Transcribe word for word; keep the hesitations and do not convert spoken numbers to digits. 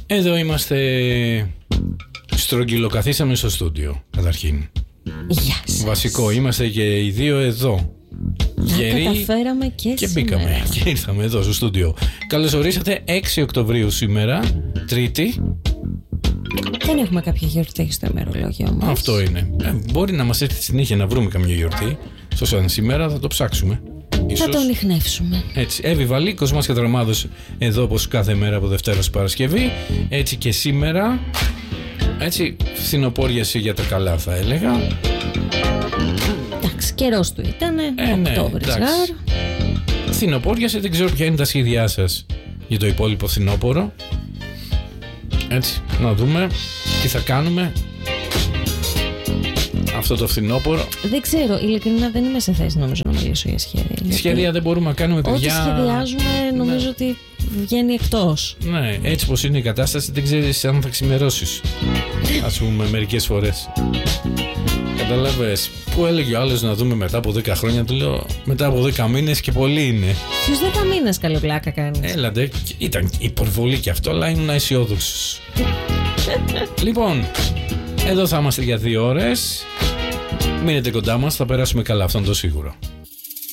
Εδώ είμαστε. Στρογγυλοκαθίσαμε στο στούντιο, καταρχήν. Γεια σας. Βασικό, είμαστε και οι δύο εδώ. Γεροί. Τα καταφέραμε και, και σήμερα. μπήκαμε και ήρθαμε εδώ στο στούντιο. Καλώς ορίσατε, έξι Οκτωβρίου σήμερα, Τρίτη. Δεν έχουμε κάποια γιορτή στο ημερολόγιο μας. Αυτό είναι. Ε, μπορεί να μας έρθει στη συνέχεια να βρούμε καμία γιορτή. Ωστόσο, αν σήμερα θα το ψάξουμε. Ίσως. Θα το ανιχνεύσουμε. Έτσι. Εύη Βαλή, Κοσμάς Κατρομάδος, εδώ όπως κάθε μέρα από Δευτέρα σε Παρασκευή. Έτσι και σήμερα. Έτσι, φθινοπόριαση για τα καλά, θα έλεγα. Εντάξει, καιρός του ήτανε. Ε, ναι, Οκτώβρης γάρ. Φθινοπόριαση, δεν ξέρω ποια είναι τα σχέδιά σας για το υπόλοιπο φθινόπωρο. Έτσι, να δούμε τι θα κάνουμε αυτό το φθινόπωρο. Δεν ξέρω, ειλικρινά δεν είμαι σε θέση νομίζω να μιλήσω για σχέδια. Γιατί σχέδια δεν μπορούμε να κάνουμε, παιδιά. Ό,τι σχεδιάζουμε νομίζω ναι. ότι βγαίνει εκτός. Ναι, έτσι πως είναι η κατάσταση, δεν ξέρεις αν θα ξημερώσεις. Ας πούμε μερικές φορές. Καταλαβες, που έλεγε ο άλλος να δούμε μετά από δέκα χρόνια, του λέω μετά από δέκα μήνες και πολύ είναι. Στους δέκα μήνες καλή πλάκα κάνεις. Έλατε, ήταν υπερβολή και αυτό, αλλά ήμουν αισιόδοξος. Λοιπόν, εδώ θα είμαστε για δύο ώρες. Μείνετε κοντά μας, θα περάσουμε καλά, αυτό είναι το σίγουρο.